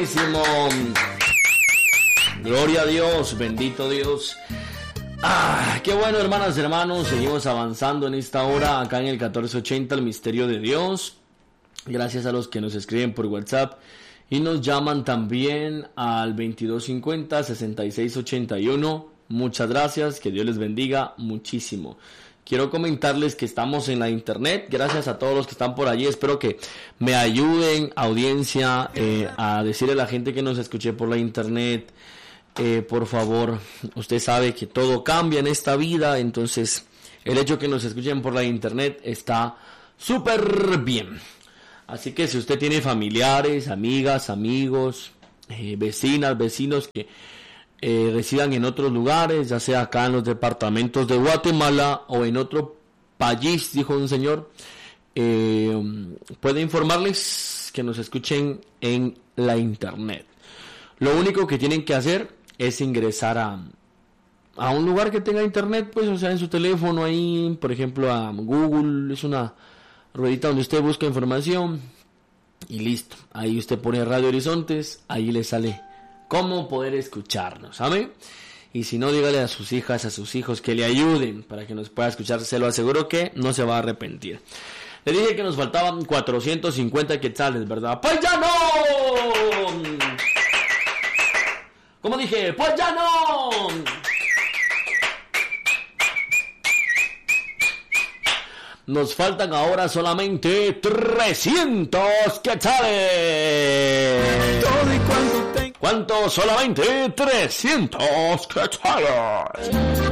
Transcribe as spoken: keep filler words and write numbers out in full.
buenísimo. Gloria a Dios, bendito Dios. Ah, qué bueno, hermanas y hermanos. Seguimos avanzando en esta hora acá en el catorce ochenta, el misterio de Dios. Gracias a los que nos escriben por WhatsApp y nos llaman también al veintidós cincuenta, sesenta y seis ochenta y uno. Muchas gracias, que Dios les bendiga muchísimo. Quiero comentarles que estamos en la internet. Gracias a todos los que están por allí. Espero que me ayuden, audiencia, eh, a decirle a la gente que nos escuche por la internet. Eh, por favor, usted sabe que todo cambia en esta vida. Entonces, el hecho que nos escuchen por la internet está súper bien. Así que si usted tiene familiares, amigas, amigos, eh, vecinas, vecinos que Eh, residan en otros lugares, ya sea acá en los departamentos de Guatemala o en otro país, dijo un señor, eh, puede informarles que nos escuchen en la internet. Lo único que tienen que hacer es ingresar a, a un lugar que tenga internet, pues, o sea, en su teléfono ahí, por ejemplo, a Google, es una ruedita donde usted busca información y listo. Ahí usted pone Radio Horizontes, ahí le sale cómo poder escucharnos, ¿sabe? Y si no, dígale a sus hijas, a sus hijos que le ayuden para que nos pueda escuchar. Se lo aseguro que no se va a arrepentir. Le dije que nos faltaban cuatrocientos cincuenta quetzales, ¿verdad? ¡Pues ya no! ¿Cómo dije? ¡Pues ya no! Nos faltan ahora solamente trescientos quetzales. Todo y cuando te... ¿Cuánto? Solamente trescientos quetzales.